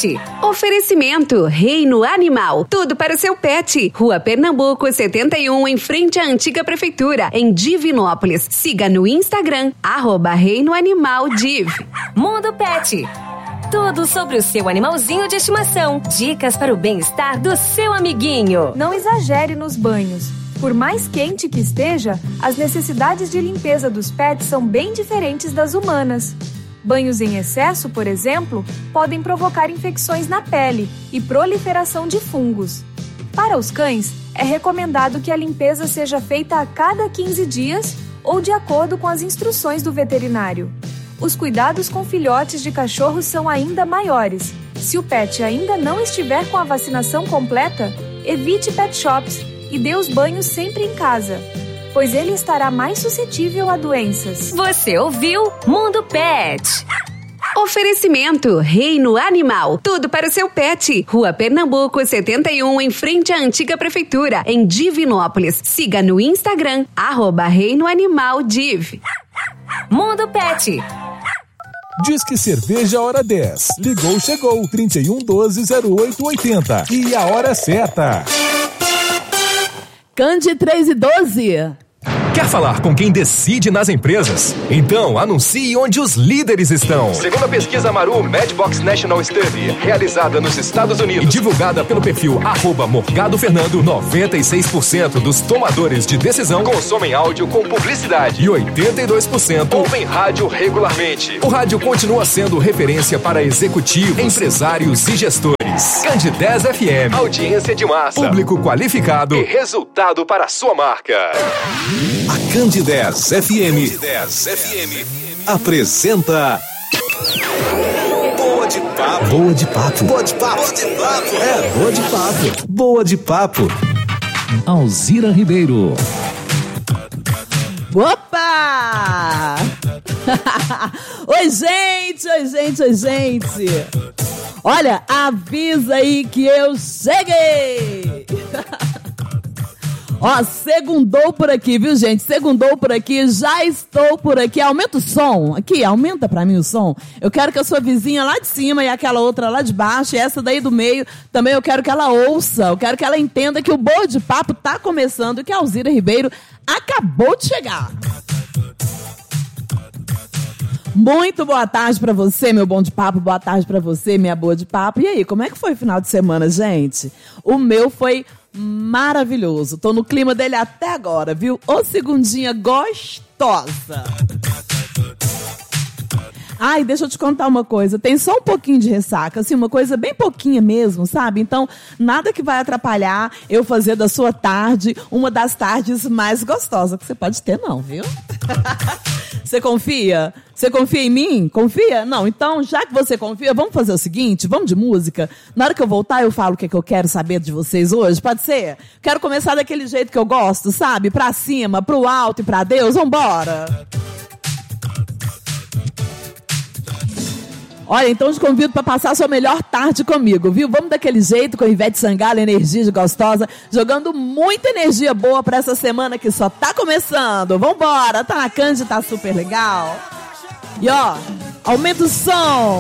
Pet. Oferecimento Reino Animal. Tudo para o seu pet. Rua Pernambuco, 71, em frente à antiga prefeitura, em Divinópolis. Siga no Instagram, @Reino Animal Div. Mundo Pet. Tudo sobre o seu animalzinho de estimação. Dicas para o bem-estar do seu amiguinho. Não exagere nos banhos. Por mais quente que esteja, as necessidades de limpeza dos pets são bem diferentes das humanas. Banhos em excesso, por exemplo, podem provocar infecções na pele e proliferação de fungos. Para os cães, é recomendado que a limpeza seja feita a cada 15 dias ou de acordo com as instruções do veterinário. Os cuidados com filhotes de cachorros são ainda maiores. Se o pet ainda não estiver com a vacinação completa, evite pet shops e dê os banhos sempre em casa, pois ele estará mais suscetível a doenças. Você ouviu Mundo Pet. Oferecimento Reino Animal. Tudo para o seu pet. Rua Pernambuco, 71, em frente à antiga prefeitura, em Divinópolis. Siga no Instagram, @Reino Animal Div. Mundo Pet. Disque Cerveja Hora 10. Ligou, chegou. 3112-0880. E a hora certa. Cande 3:12. Quer falar com quem decide nas empresas? Então anuncie onde os líderes estão. Segundo a pesquisa Maru Matchbox National Study, realizada nos Estados Unidos e divulgada pelo perfil @MorgadoFernando, 96% dos tomadores de decisão consomem áudio com publicidade e 82% ouvem rádio regularmente. O rádio continua sendo referência para executivos, empresários e gestores. Cande 10 FM, audiência de massa, público qualificado e resultado para a sua marca. A Cande 10 FM apresenta Boa de Papo. Boa de Papo. Boa de Papo. É, Boa de Papo. Boa de Papo. Alzira Ribeiro. Opa! Oi, gente! Olha, avisa aí que eu cheguei! Ó, segundou por aqui, viu, gente? Segundou por aqui, já estou por aqui. Aumenta o som. Aqui, aumenta pra mim o som. Eu quero que a sua vizinha lá de cima e aquela outra lá de baixo, e essa daí do meio, também eu quero que ela ouça. Eu quero que ela entenda que o Boa de Papo tá começando e que a Alzira Ribeiro acabou de chegar. Muito boa tarde pra você, meu bom de papo. Boa tarde pra você, minha boa de papo. E aí, como é que foi o final de semana, gente? O meu foi maravilhoso. Tô no clima dele até agora, viu? Ô segundinha gostosa. Ai, deixa eu te contar uma coisa. Tem só um pouquinho de ressaca, assim, uma coisa bem pouquinha mesmo, sabe? Então, nada que vai atrapalhar eu fazer da sua tarde uma das tardes mais gostosas que você pode ter, não, viu? Você confia? Você confia em mim? Confia? Não, então, já que você confia, vamos fazer o seguinte, vamos de música? Na hora que eu voltar, eu falo o que eu quero saber de vocês hoje, pode ser? Quero começar daquele jeito que eu gosto, sabe? Pra cima, pro alto e pra Deus, vambora! Olha, então te convido para passar a sua melhor tarde comigo, viu? Vamos daquele jeito, com Ivete Sangalo, energia de gostosa, jogando muita energia boa para essa semana que só tá começando. Vambora, tá na Cande, tá super legal. E ó, aumenta o som.